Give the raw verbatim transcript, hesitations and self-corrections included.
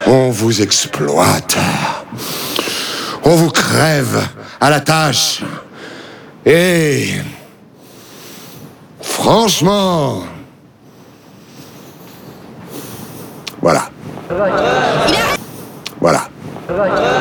On vous exploite. On vous crève à la tâche. Et... franchement... Voilà. Voilà.